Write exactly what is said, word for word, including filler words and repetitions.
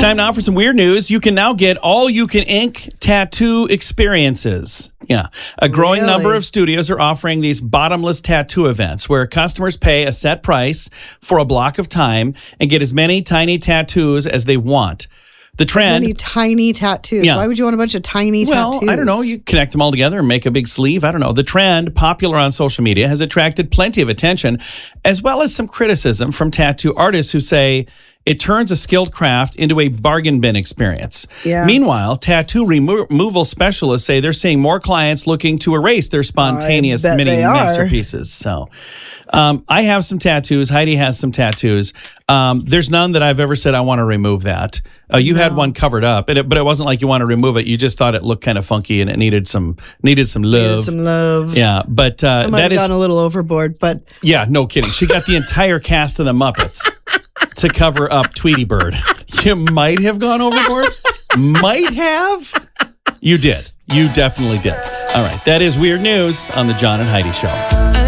Time now for some weird news. You can now get all-you-can-ink tattoo experiences. Yeah. A growing Really? number of studios are offering these bottomless tattoo events where customers pay a set price for a block of time and get as many tiny tattoos as they want. The trend... Many tiny tattoos. Yeah. Why would you want a bunch of tiny well, tattoos? I don't know. You connect them all together and make a big sleeve. I don't know. The trend, popular on social media, has attracted plenty of attention, as well as some criticism from tattoo artists who say it turns a skilled craft into a bargain bin experience. Yeah. Meanwhile, tattoo remo- removal specialists say they're seeing more clients looking to erase their spontaneous I bet mini they are. masterpieces. So um, I have some tattoos. Heidi has some tattoos. Um, there's none that I've ever said I want to remove that. Uh, you had one covered up, and it, but it wasn't like you want to remove it. You just thought it looked kind of funky and it needed some needed some love. Needed some love. Yeah, but uh, I might that have is gone a little overboard, but yeah, no kidding. She got the entire cast of the Muppets to cover up Tweety Bird. You might have gone overboard. Might have. You did. You definitely did. All right, that is weird news on the John and Heidi Show.